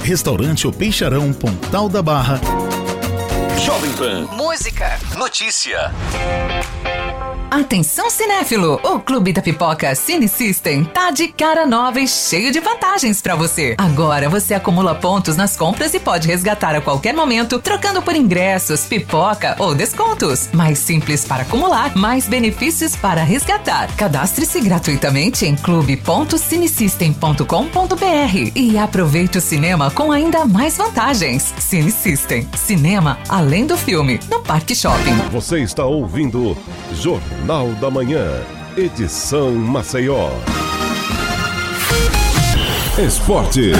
Restaurante O Peixarão, Pontal da Barra. Jovem Pan. Música. Notícia. Atenção cinéfilo, o Clube da Pipoca Cine System tá de cara nova e cheio de vantagens pra você. Agora você acumula pontos nas compras e pode resgatar a qualquer momento, trocando por ingressos, pipoca ou descontos. Mais simples para acumular, mais benefícios para resgatar. Cadastre-se gratuitamente em clube.cinesystem.com.br e aproveite o cinema com ainda mais vantagens. Cine System, cinema além do filme, no Parque Shopping. Você está ouvindo Jornal da Manhã, edição Maceió. Esporte.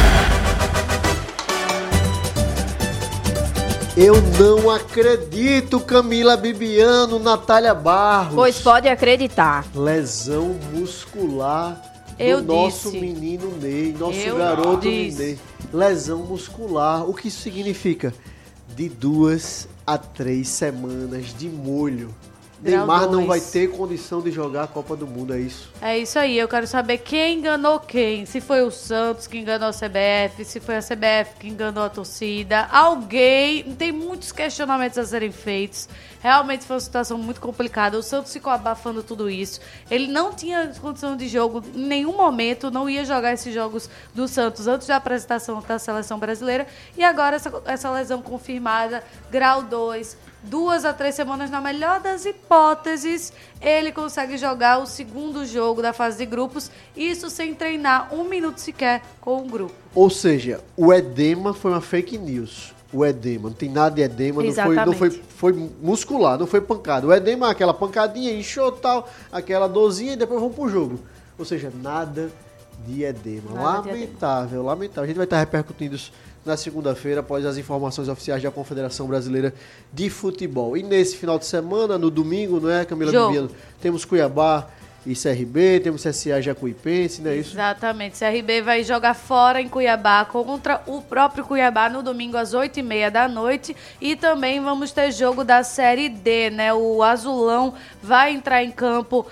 Eu não acredito, Camila Bibiano, Natália Barros. Pois pode acreditar. Lesão muscular Eu do nosso disse. menino Ney, nosso Eu garoto disse. Ney. Lesão muscular. O que isso significa? De 2 a 3 semanas de molho. Grau Neymar não 2. vai ter condição de jogar a Copa do Mundo, é isso? É isso aí, eu quero saber quem enganou quem. Se foi o Santos que enganou a CBF, se foi a CBF que enganou a torcida. Alguém, tem muitos questionamentos a serem feitos. Realmente foi uma situação muito complicada. O Santos ficou abafando tudo isso. Ele não tinha condição de jogo em nenhum momento, não ia jogar esses jogos do Santos antes da apresentação da seleção brasileira. E agora essa lesão confirmada, grau 2. 2 a 3 semanas, na melhor das hipóteses, ele consegue jogar o segundo jogo da fase de grupos, isso sem treinar 1 minuto sequer com o grupo. Ou seja, o edema foi uma fake news. O edema, não tem nada de edema, foi muscular, não foi pancada. O edema é aquela pancadinha, inchou tal, aquela dorzinha e depois vamos pro jogo. Ou seja, nada de edema. Lamentável. A gente vai estar repercutindo isso na segunda-feira, após as informações oficiais da Confederação Brasileira de Futebol. E nesse final de semana, no domingo, não é, Camila Bibiano? Temos Cuiabá e CRB, temos CSA e Jacuipense, não é isso? Exatamente, CRB vai jogar fora em Cuiabá contra o próprio Cuiabá no domingo às 8h30 da noite. E também vamos ter jogo da Série D, né? O Azulão vai entrar em campo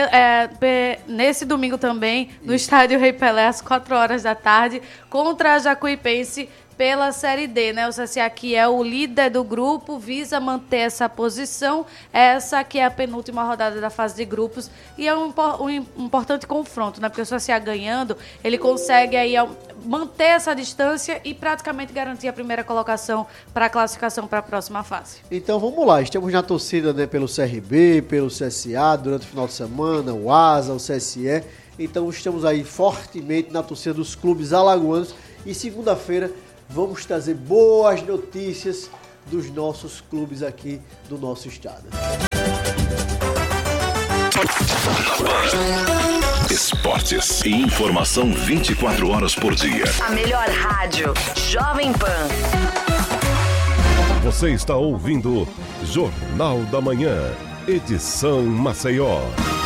nesse domingo também, no Estádio Rei Pelé, às 4 horas da tarde, contra a Jacuipense pela Série D, né? O CSA, que é o líder do grupo, visa manter essa posição, essa que é a penúltima rodada da fase de grupos, e é um importante confronto, né? Porque o CSA ganhando, ele consegue aí manter essa distância e praticamente garantir a primeira colocação para a classificação para a próxima fase. Então vamos lá, estamos na torcida, né, pelo CRB, pelo CSA, durante o final de semana, o ASA, o CSE, então estamos aí fortemente na torcida dos clubes alagoanos e segunda-feira vamos trazer boas notícias dos nossos clubes aqui do nosso estado. Esportes e informação 24 horas por dia. A melhor rádio, Jovem Pan. Você está ouvindo Jornal da Manhã, edição Maceió.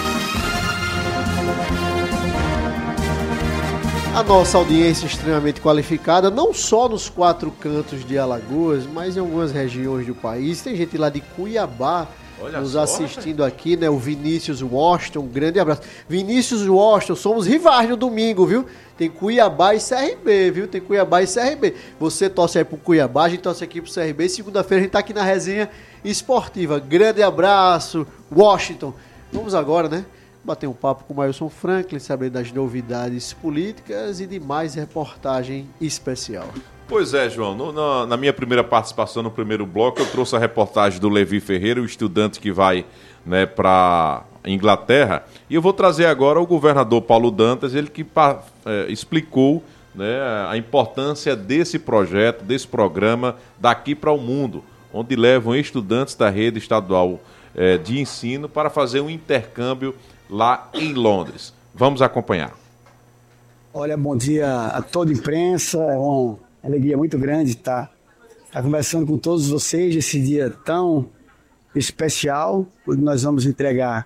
A nossa audiência é extremamente qualificada, não só nos 4 cantos de Alagoas, mas em algumas regiões do país. Tem gente lá de Cuiabá nos assistindo aqui, né? O Vinícius Washington, um grande abraço. Vinícius Washington, somos rivais no domingo, viu? Tem Cuiabá e CRB, viu? Tem Cuiabá e CRB. Você torce aí pro Cuiabá, a gente torce aqui pro CRB. Segunda-feira a gente tá aqui na resenha esportiva. Grande abraço, Washington. Vamos agora, né? Bater um papo com o Mailson Franklin, saber das novidades políticas e de mais reportagem especial. Pois é, João, na minha primeira participação no primeiro bloco, eu trouxe a reportagem do Levi Ferreira, o estudante que vai, né, para Inglaterra, e eu vou trazer agora o governador Paulo Dantas, ele que explicou, né, a importância desse projeto, desse programa Daqui para o Mundo, onde levam estudantes da rede estadual de ensino para fazer um intercâmbio lá em Londres. Vamos acompanhar. Olha, bom dia a toda a imprensa, é uma alegria muito grande estar conversando com todos vocês nesse dia tão especial, onde nós vamos entregar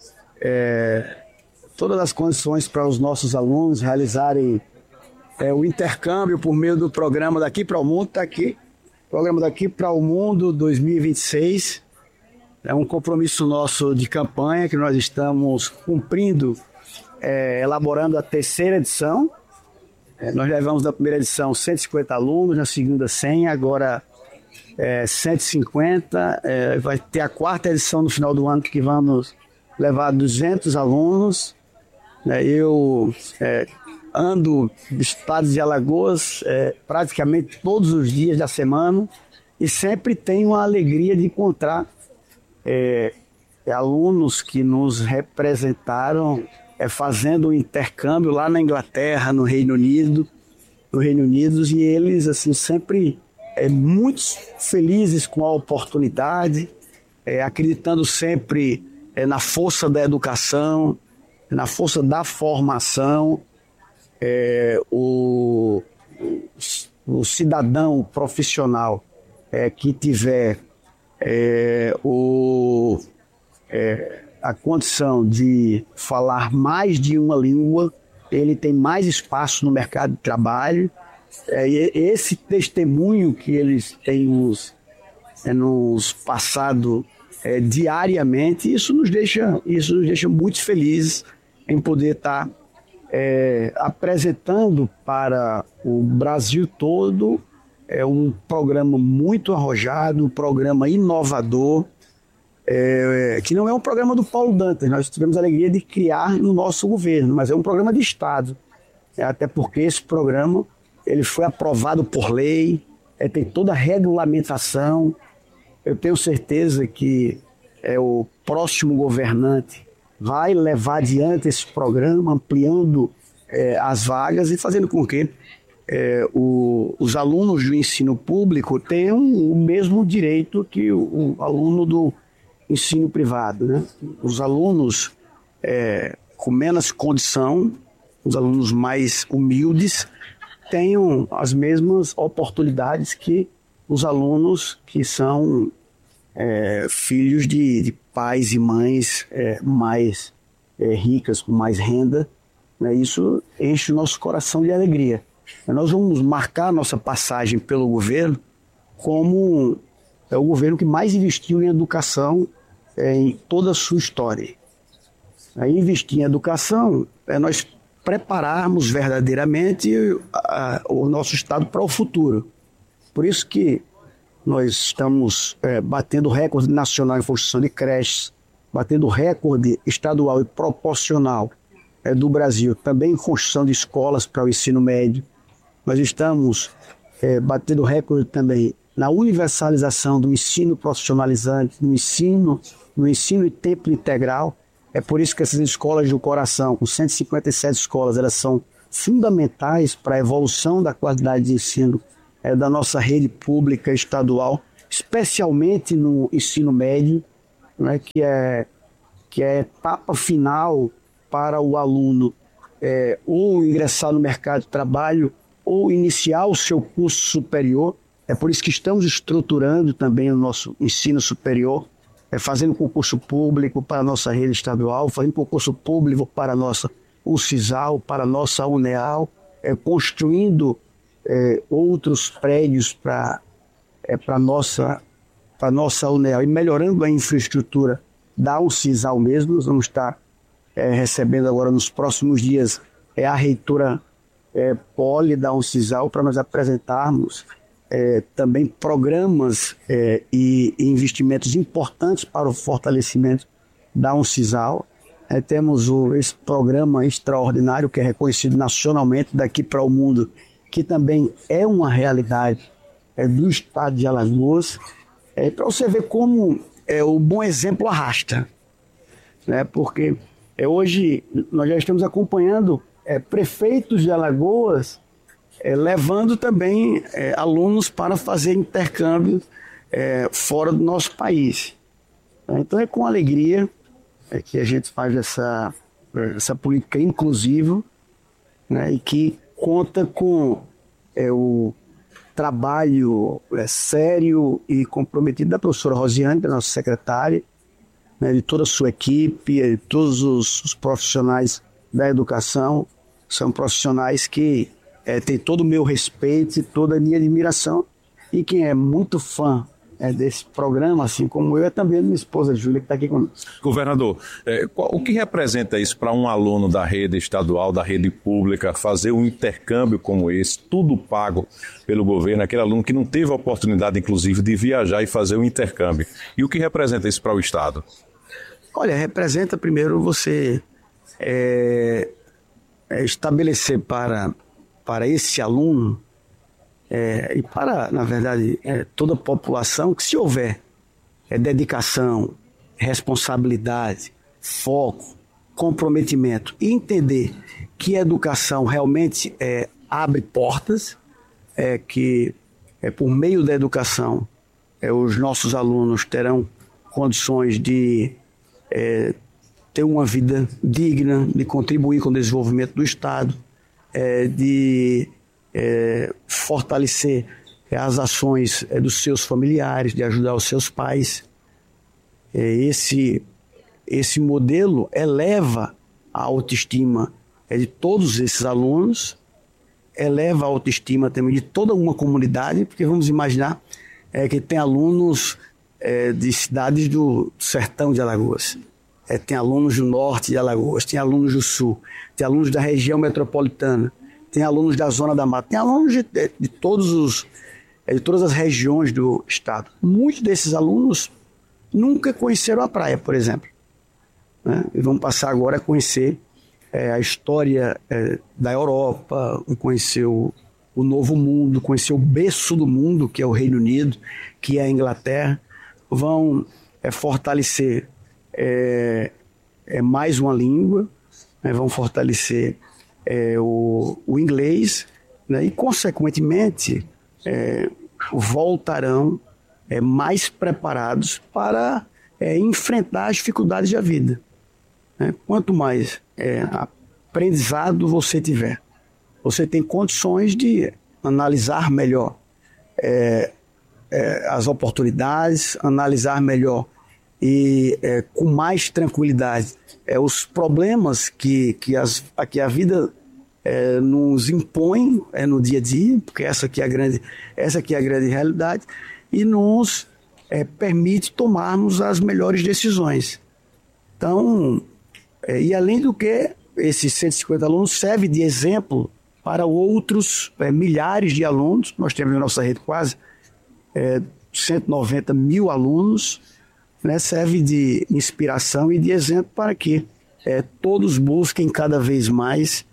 todas as condições para os nossos alunos realizarem o intercâmbio por meio do programa Daqui para o Mundo, está aqui, programa Daqui para o Mundo 2026, é um compromisso nosso de campanha que nós estamos cumprindo, elaborando a 3ª edição. Nós levamos na primeira edição 150 alunos, na segunda 100, agora 150. Vai ter a quarta edição no final do ano que vamos levar 200 alunos. Eu ando no estado de Alagoas praticamente todos os dias da semana e sempre tenho a alegria de encontrar alunos que nos representaram fazendo um intercâmbio lá na Inglaterra, no Reino Unido, e eles assim sempre muito felizes com a oportunidade, acreditando sempre na força da educação, na força da formação. O cidadão profissional que tiver a condição de falar mais de uma língua, ele tem mais espaço no mercado de trabalho. Esse testemunho que eles têm nos passado diariamente, isso nos deixa muito felizes em poder estar apresentando para o Brasil todo um programa muito arrojado, um programa inovador, que não é um programa do Paulo Dantas. Nós tivemos a alegria de criar no nosso governo, mas é um programa de Estado, até porque esse programa ele foi aprovado por lei, tem toda a regulamentação. Eu tenho certeza que o próximo governante vai levar adiante esse programa, ampliando as vagas e fazendo com que os alunos do ensino público tenham o mesmo direito que o aluno do ensino privado, né? Os alunos com menos condição, os alunos mais humildes, tenham as mesmas oportunidades que os alunos que são filhos de pais e mães mais ricas, com mais renda, né? Isso enche o nosso coração de alegria. Nós vamos marcar a nossa passagem pelo governo como o governo que mais investiu em educação em toda a sua história. Investir em educação é nós prepararmos verdadeiramente o nosso Estado para o futuro. Por isso que nós estamos batendo recorde nacional em construção de creches, batendo recorde estadual e proporcional do Brasil, também em construção de escolas para o ensino médio. Nós estamos batendo recorde também na universalização do ensino profissionalizante, no ensino em tempo integral. É por isso que essas escolas do coração, com 157 escolas, elas são fundamentais para a evolução da qualidade de ensino da nossa rede pública estadual, especialmente no ensino médio, né, que é a etapa final para o aluno ou ingressar no mercado de trabalho ou iniciar o seu curso superior. É por isso que estamos estruturando também o nosso ensino superior, fazendo concurso público para a nossa rede estadual, fazendo concurso público para a nossa UCISAL, para a nossa UNEAL, construindo outros prédios para a nossa UNEAL e melhorando a infraestrutura da UCISAL mesmo. Nós vamos estar recebendo agora nos próximos dias a reitora Poli da UCISAL para nós apresentarmos também programas e investimentos importantes para o fortalecimento da UCISAL. Temos esse programa extraordinário que é reconhecido nacionalmente daqui para o mundo, que também é uma realidade do estado de Alagoas, para você ver como o bom exemplo arrasta, né? Porque hoje nós já estamos acompanhando prefeitos de Alagoas levando também alunos para fazer intercâmbio fora do nosso país. Então é com alegria que a gente faz essa política inclusiva, né, e que conta com o trabalho sério e comprometido da professora Rosiane, da nossa secretária, né, de toda a sua equipe, de todos os profissionais da educação. São profissionais que têm todo o meu respeito e toda a minha admiração. E quem é muito fã desse programa, assim como eu, é também a minha esposa Júlia, que está aqui conosco. Governador, o que representa isso para um aluno da rede estadual, da rede pública, fazer um intercâmbio como esse, tudo pago pelo governo, aquele aluno que não teve a oportunidade, inclusive, de viajar e fazer um intercâmbio? E o que representa isso para o Estado? Olha, representa primeiro você estabelecer para esse aluno e para, na verdade, toda a população, que se houver dedicação, responsabilidade, foco, comprometimento e entender que a educação realmente abre portas, que por meio da educação os nossos alunos terão condições de ter uma vida digna, de contribuir com o desenvolvimento do Estado, de fortalecer as ações dos seus familiares, de ajudar os seus pais. Esse modelo eleva a autoestima de todos esses alunos, eleva a autoestima também de toda uma comunidade, porque vamos imaginar que tem alunos de cidades do sertão de Alagoas, tem alunos do norte de Alagoas, tem alunos do sul, tem alunos da região metropolitana, tem alunos da Zona da Mata, tem alunos de todas as regiões do estado. Muitos desses alunos nunca conheceram a praia, por exemplo, né? E vão passar agora a conhecer a história da Europa, conhecer o Novo Mundo, conhecer o berço do mundo, que é o Reino Unido, que é a Inglaterra. Vão fortalecer mais uma língua, né? Vão fortalecer o inglês, né? E, consequentemente, voltarão mais preparados para enfrentar as dificuldades da vida, né? Quanto mais aprendizado você tiver, você tem condições de analisar melhor as oportunidades, analisar melhor e com mais tranquilidade os problemas que a vida nos impõe no dia a dia, porque essa aqui é a grande realidade, e nos permite tomarmos as melhores decisões. Então, e além do que, esses 150 alunos servem de exemplo para outros milhares de alunos. Nós temos na nossa rede quase 190 mil alunos, né? Serve de inspiração e de exemplo para que todos busquem cada vez mais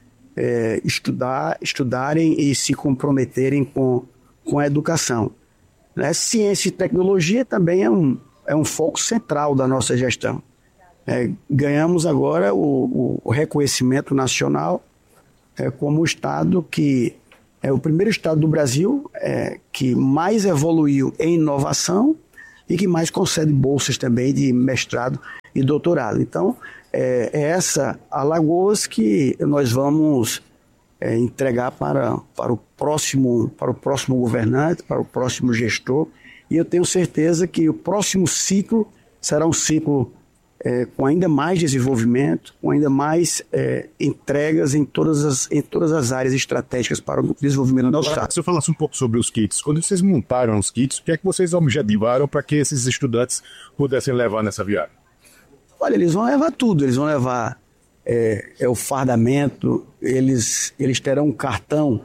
estudarem e se comprometerem com a educação. Né? Ciência e tecnologia também é um foco central da nossa gestão. Ganhamos agora o reconhecimento nacional como o estado que é o primeiro estado do Brasil que mais evoluiu em inovação e que mais concede bolsas também de mestrado e doutorado. Então, é essa Alagoas que nós vamos entregar para o próximo governante, para o próximo gestor, e eu tenho certeza que o próximo ciclo será um ciclo com ainda mais desenvolvimento, com ainda mais entregas em todas as áreas estratégicas para o desenvolvimento do Estado. Se eu falasse um pouco sobre os kits, quando vocês montaram os kits, o que é que vocês objetivaram para que esses estudantes pudessem levar nessa viagem? Olha, eles vão levar tudo, eles vão levar o fardamento, eles terão um cartão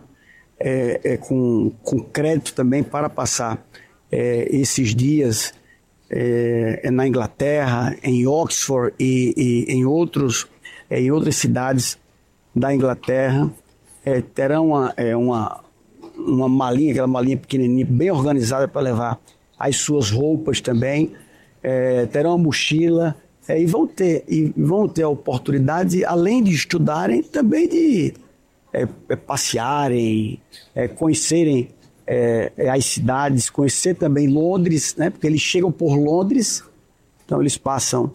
com crédito também para passar esses dias na Inglaterra, em Oxford e em outras cidades da Inglaterra. Terão uma malinha, aquela malinha pequenininha, bem organizada para levar as suas roupas também. Terão uma mochila e vão ter a oportunidade, além de estudarem, também de passearem, conhecerem as cidades, conhecer também Londres, né? Porque eles chegam por Londres, então eles passam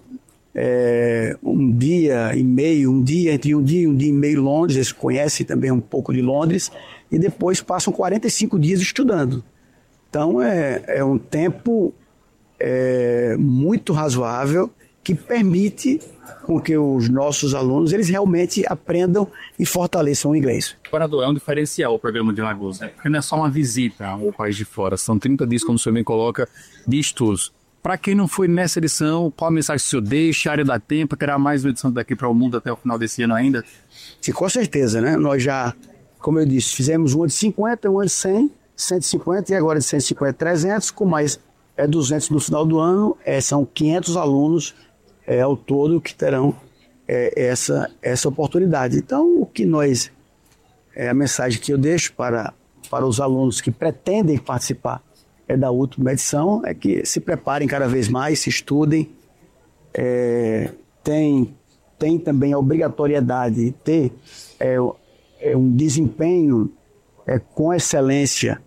um dia e meio em Londres, eles conhecem também um pouco de Londres, e depois passam 45 dias estudando. Então é um tempo muito razoável que permite com que os nossos alunos eles realmente aprendam e fortaleçam o inglês. Governador, é um diferencial o programa de Alagoas, né? Porque não é só uma visita ao país de fora, são 30 dias, como o senhor bem coloca, de estudos. Para quem não foi nessa edição, qual a mensagem que o senhor deixa? A área dá tempo, terá mais uma edição daqui para o mundo até o final desse ano ainda? Sim, com certeza, né? Nós já, como eu disse, fizemos uma de 50, uma de 100, 150 e agora de 150, 300, com mais 200 no final do ano. São 500 alunos ao todo que terão essa oportunidade. Então, o que nós, a mensagem que eu deixo para os alunos que pretendem participar da última edição é que se preparem cada vez mais, se estudem. Tem também a obrigatoriedade de ter um desempenho com excelência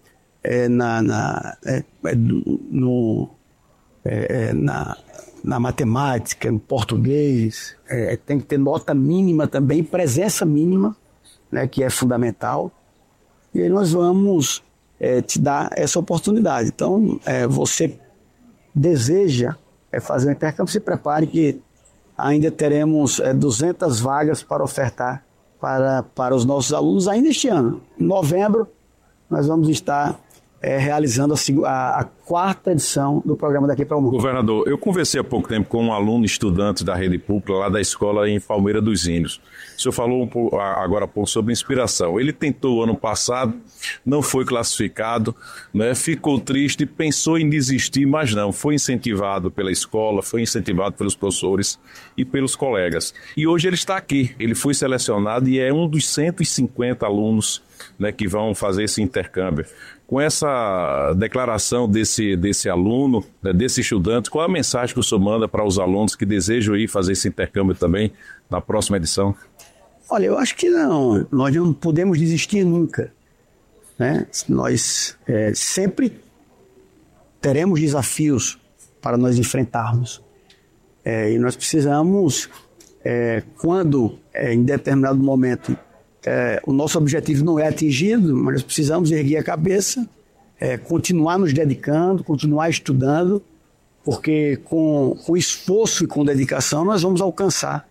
na matemática, no português, tem que ter nota mínima também, presença mínima, né, que é fundamental. E aí nós vamos te dar essa oportunidade. Então, você deseja fazer um intercâmbio, se prepare que ainda teremos 200 vagas para ofertar para os nossos alunos ainda este ano. Em novembro, nós vamos estar realizando a 4ª edição do programa Daqui para o Mundo. Governador, eu conversei há pouco tempo com um aluno estudante da rede pública lá da escola em Palmeira dos Índios. O senhor falou agora há pouco sobre inspiração. Ele tentou ano passado, não foi classificado, né, ficou triste, pensou em desistir, mas não, foi incentivado pela escola, foi incentivado pelos professores e pelos colegas. E hoje ele está aqui, ele foi selecionado e é um dos 150 alunos, né, que vão fazer esse intercâmbio. Com essa declaração desse aluno, né, desse estudante, qual a mensagem que o senhor manda para os alunos que desejam ir fazer esse intercâmbio também na próxima edição? Olha, eu acho que nós não podemos desistir nunca, né? Nós sempre teremos desafios para nós enfrentarmos. E nós precisamos, quando em determinado momento o nosso objetivo não é atingido, mas nós precisamos erguer a cabeça, continuar nos dedicando, continuar estudando, porque com esforço e com dedicação nós vamos alcançar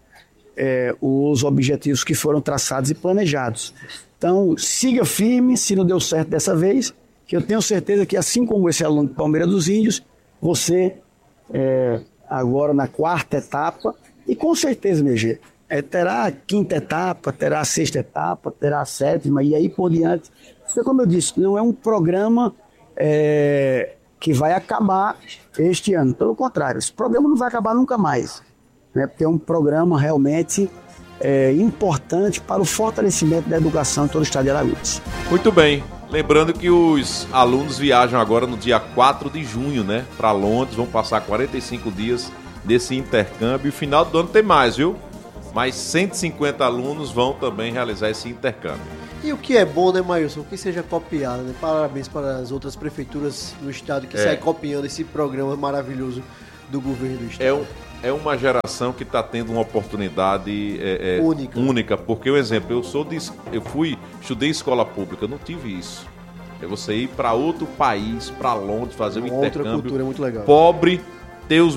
os objetivos que foram traçados e planejados. Então, siga firme, se não deu certo dessa vez, que eu tenho certeza que, assim como esse aluno de Palmeira dos Índios, você, agora na 4ª etapa, e com certeza, minha gente, terá a 5ª etapa, terá a 6ª etapa, terá a 7ª e aí por diante. Porque, como eu disse, não é um programa que vai acabar este ano. Pelo contrário, esse programa não vai acabar nunca mais, né? Porque é um programa realmente importante para o fortalecimento da educação em todo o estado de Alagoas. Muito bem. Lembrando que os alunos viajam agora no dia 4 de junho, né? Para Londres, vão passar 45 dias desse intercâmbio. E final do ano tem mais, viu? Mais 150 alunos vão também realizar esse intercâmbio. E o que é bom, né, Maílson? Que seja copiado, né? Parabéns para as outras prefeituras do estado que saem copiando esse programa maravilhoso do governo do estado. É uma geração que está tendo uma oportunidade única. Porque, por exemplo, estudei escola pública, eu não tive isso. É você ir para outro país, para Londres, fazer um intercâmbio. Outra cultura muito legal. Pobre, ter os